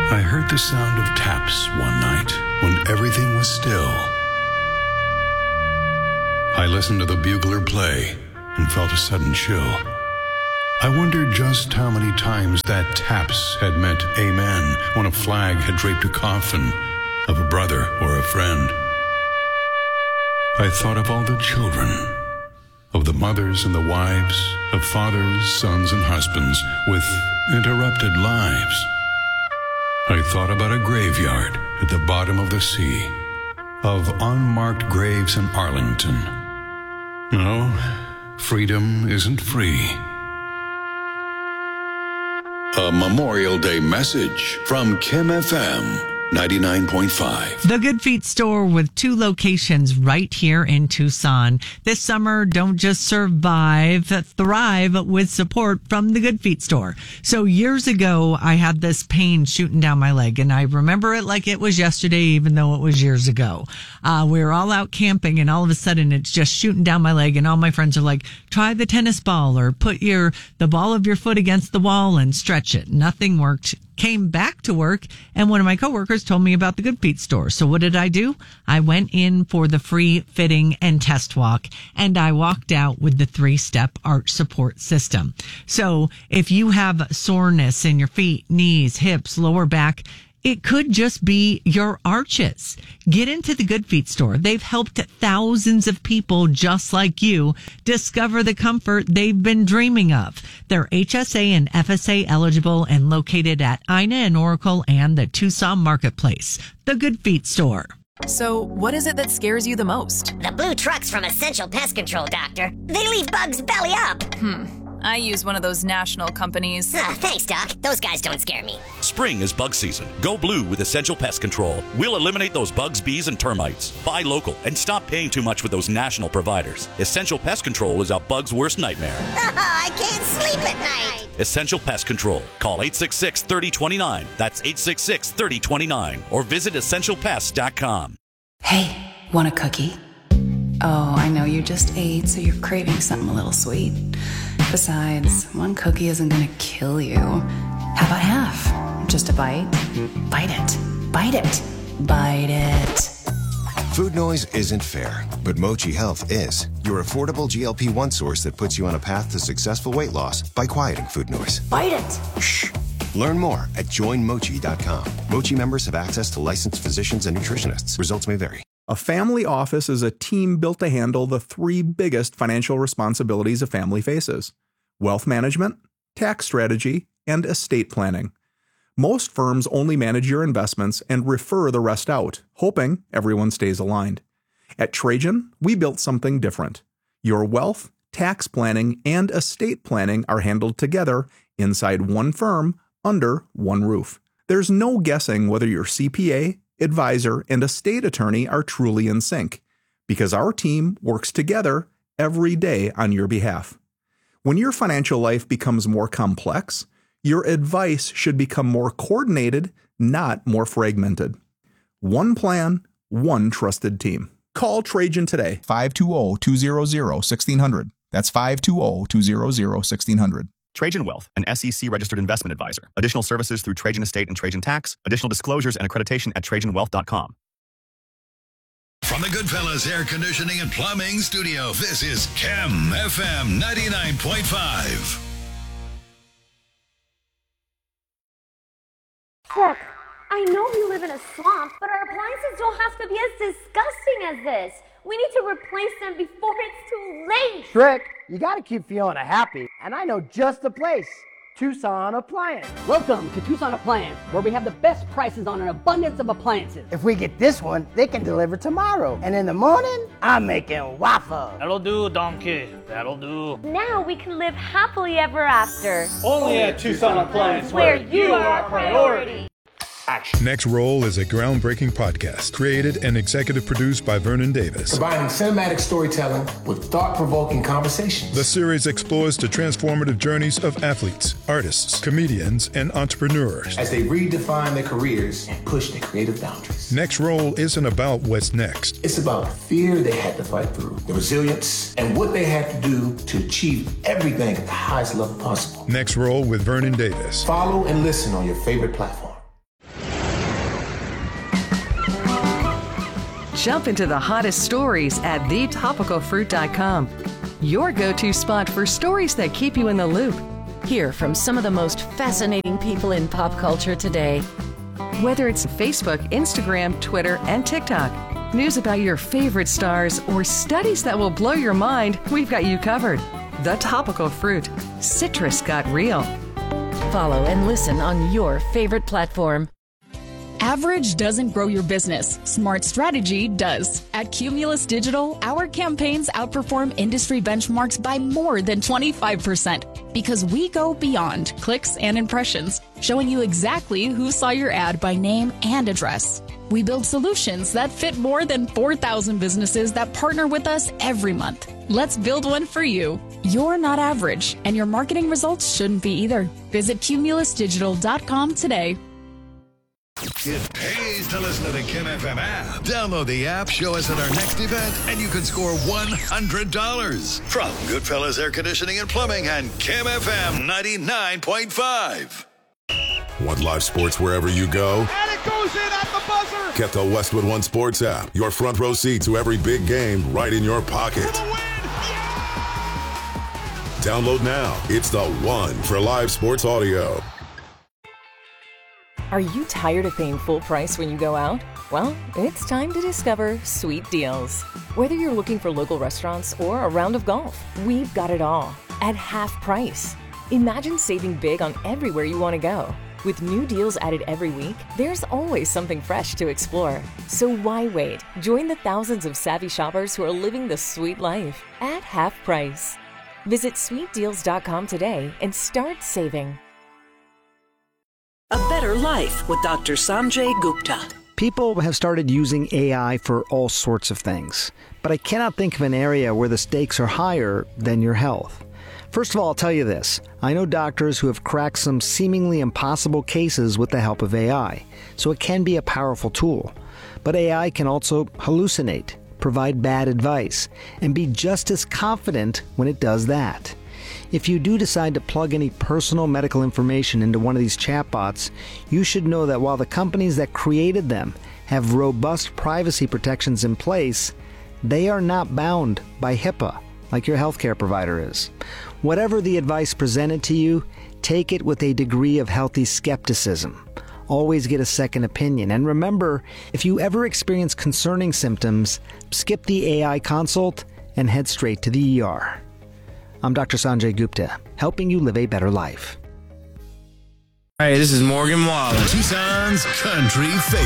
I heard the sound of taps one night when everything was still. I listened to the bugler play and felt a sudden chill. I wondered just how many times that taps had meant amen when a flag had draped a coffin of a brother or a friend. I thought of all the children, of the mothers and the wives, of fathers, sons, and husbands with interrupted lives. I thought about a graveyard at the bottom of the sea, of unmarked graves in Arlington. No, freedom isn't free. A Memorial Day message from Kim FM 99.5. The Good Feet store with 2 locations right here in Tucson. This summer, don't just survive, thrive with support from the Good Feet store. So years ago, I had this pain shooting down my leg, and I remember it like it was yesterday, even though it was years ago. We were all out camping, and all of a sudden, it's just shooting down my leg, and all my friends are like, try the tennis ball or put the ball of your foot against the wall and stretch it. Nothing worked. Came back to work, and one of my coworkers told me about the Good Feet store. So what did I do? I went in for the free fitting and test walk, and I walked out with the 3-step arch support system. So if you have soreness in your feet, knees, hips, lower back, it could just be your arches. Get into the Good Feet store. They've helped thousands of people just like you discover the comfort they've been dreaming of. They're HSA and FSA eligible and located at Ina and Oracle and the Tucson Marketplace. The Good Feet store. So, what is it that scares you the most? The blue trucks from Essential Pest Control, Doctor. They leave bugs belly up. I use one of those national companies. Thanks, Doc. Those guys don't scare me. Spring is bug season. Go blue with Essential Pest Control. We'll eliminate those bugs, bees, and termites. Buy local and stop paying too much with those national providers. Essential Pest Control is a bug's worst nightmare. I can't sleep at night. Essential Pest Control. Call 866-3029. That's 866-3029. Or visit essentialpest.com. Hey, want a cookie? Oh, I know you just ate, so you're craving something a little sweet. Besides, one cookie isn't gonna kill you. How about half? Just a bite? Bite it. Bite it. Bite it. Food noise isn't fair, but Mochi Health is. Your affordable GLP-1 source that puts you on a path to successful weight loss by quieting food noise. Bite it. Shh. Learn more at joinmochi.com. Mochi members have access to licensed physicians and nutritionists. Results may vary. A family office is a team built to handle the 3 biggest financial responsibilities a family faces: wealth management, tax strategy, and estate planning. Most firms only manage your investments and refer the rest out, hoping everyone stays aligned. At Trajan, we built something different. Your wealth, tax planning, and estate planning are handled together inside one firm under one roof. There's no guessing whether your CPA, advisor, and estate attorney are truly in sync, because our team works together every day on your behalf. When your financial life becomes more complex, your advice should become more coordinated, not more fragmented. One plan, one trusted team. Call Trajan today. 520-200-1600. That's 520-200-1600. Trajan Wealth, an SEC-registered investment advisor. Additional services through Trajan Estate and Trajan Tax. Additional disclosures and accreditation at TrajanWealth.com. From the Goodfellas Air Conditioning and Plumbing Studio, this is Kim FM 99.5. Look, I know we live in a swamp, but our appliances don't have to be as disgusting as this. We need to replace them before it's too late. Trick, you gotta keep Fiona happy, and I know just the place. Tucson Appliance. Welcome to Tucson Appliance, where we have the best prices on an abundance of appliances. If we get this one, they can deliver tomorrow. And in the morning, I'm making waffle. That'll do, donkey. That'll do. Now we can live happily ever after. Only at Tucson Appliance, where you are our priority. Action. Next Roll is a groundbreaking podcast created and executive produced by Vernon Davis. Combining cinematic storytelling with thought-provoking conversations. The series explores the transformative journeys of athletes, artists, comedians, and entrepreneurs as they redefine their careers and push their creative boundaries. Next Roll isn't about what's next. It's about the fear they had to fight through, the resilience, and what they had to do to achieve everything at the highest level possible. Next Roll with Vernon Davis. Follow and listen on your favorite platform. Jump into the hottest stories at thetopicalfruit.com. Your go-to spot for stories that keep you in the loop. Hear from some of the most fascinating people in pop culture today. Whether it's Facebook, Instagram, Twitter, and TikTok, news about your favorite stars, or studies that will blow your mind, we've got you covered. The Topical Fruit. Citrus got real. Follow and listen on your favorite platform. Average doesn't grow your business. Smart strategy does. At Cumulus Digital, our campaigns outperform industry benchmarks by more than 25% because we go beyond clicks and impressions, showing you exactly who saw your ad by name and address. We build solutions that fit more than 4,000 businesses that partner with us every month. Let's build one for you. You're not average, and your marketing results shouldn't be either. Visit cumulusdigital.com today. It pays to listen to the Kim FM app. Download the app, show us at our next event, and you can score $100 from Goodfellas Air Conditioning and Plumbing and Kim FM 99.5. Want live sports wherever you go? And it goes in at the buzzer! Get the Westwood One Sports app. Your front row seat to every big game right in your pocket. Download now. It's the one for live sports audio. Are you tired of paying full price when you go out? Well, it's time to discover Sweet Deals. Whether you're looking for local restaurants or a round of golf, we've got it all at half price. Imagine saving big on everywhere you want to go. With new deals added every week, there's always something fresh to explore. So why wait? Join the thousands of savvy shoppers who are living the sweet life at half price. Visit sweetdeals.com today and start saving. A Better Life with Dr. Sanjay Gupta. People have started using AI for all sorts of things, but I cannot think of an area where the stakes are higher than your health. First of all, I'll tell you this. I know doctors who have cracked some seemingly impossible cases with the help of AI, so it can be a powerful tool. But AI can also hallucinate, provide bad advice, and be just as confident when it does that. If you do decide to plug any personal medical information into one of these chatbots, you should know that while the companies that created them have robust privacy protections in place, they are not bound by HIPAA like your healthcare provider is. Whatever the advice presented to you, take it with a degree of healthy skepticism. Always get a second opinion. And remember, if you ever experience concerning symptoms, skip the AI consult and head straight to the ER. I'm Dr. Sanjay Gupta, helping you live a better life. Hey, this is Morgan Wallen. Tucson's country favorite.